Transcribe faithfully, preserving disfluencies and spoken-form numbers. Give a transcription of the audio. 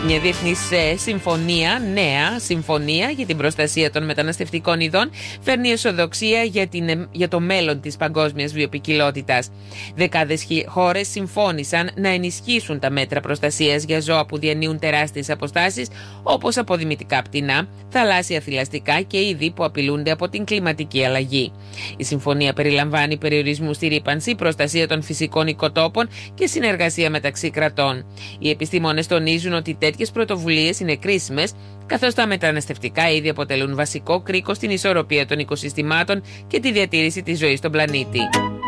Μια διεθνής συμφωνία, νέα συμφωνία για την προστασία των μεταναστευτικών ειδών, φέρνει αισιοδοξία για, την, για το μέλλον της παγκόσμιας βιοποικιλότητας. Δεκάδες χώρες συμφώνησαν να ενισχύσουν τα μέτρα προστασίας για ζώα που διανύουν τεράστιες αποστάσεις, όπως αποδημητικά πτηνά, θαλάσσια θηλαστικά και είδη που απειλούνται από την κλιματική αλλαγή. Η συμφωνία περιλαμβάνει περιορισμού στη ρύπανση, προστασία των φυσικών οικοτόπων και συνεργασία μεταξύ κρατών. Οι επιστήμονες τονίζουν ότι τέτοιες πρωτοβουλίες είναι κρίσιμες, καθώς τα μεταναστευτικά είδη αποτελούν βασικό κρίκο στην ισορροπία των οικοσυστημάτων και τη διατήρηση της ζωής στον πλανήτη.